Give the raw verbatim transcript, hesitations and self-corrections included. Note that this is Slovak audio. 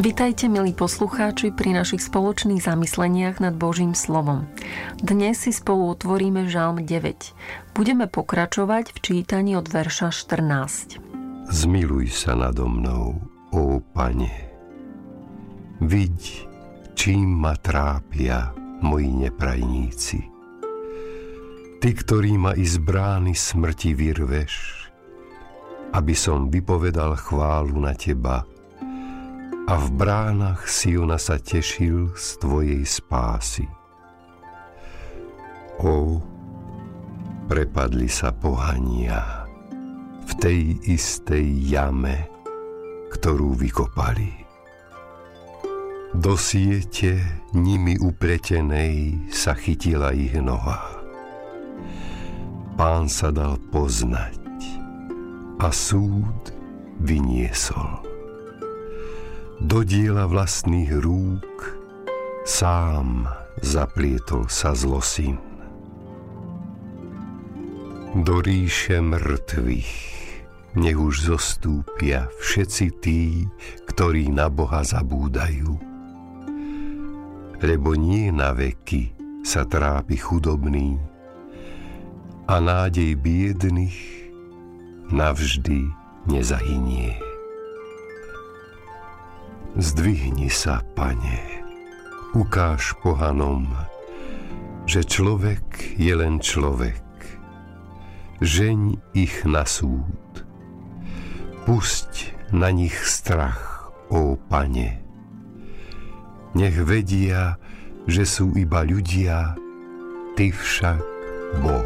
Vitajte, milí poslucháči, pri našich spoločných zamysleniach nad Božím slovom. Dnes si spolu otvoríme Žalm deväť. Budeme pokračovať v čítaní od verša štrnásť. Zmiluj sa nado mnou, ó Pane. Viď, čím ma trápia moji neprajníci. Ty, ktorý ma iz brány smrti vyrveš, aby som vypovedal chválu na Teba, a v bránach Siona sa tešil z Tvojej spásy. Ó, prepadli sa pohania v tej istej jame, ktorú vykopali. Do siete nimi upletenej sa chytila ich noha. Pán sa dal poznať a súd vyniesol. Do diela vlastných rúk sám zaplietol sa zlosin. Do ríše mŕtvych nech už zostúpia všetci tí, ktorí na Boha zabúdajú. Lebo nie na veky sa trápi chudobný a nádej biedných navždy nezahynie. Zdvihni sa, Pane, ukáž pohanom, že človek je len človek. Žeň ich na súd. Pusť na nich strach, ó Pane. Nech vedia, že sú iba ľudia, Ty však Boh.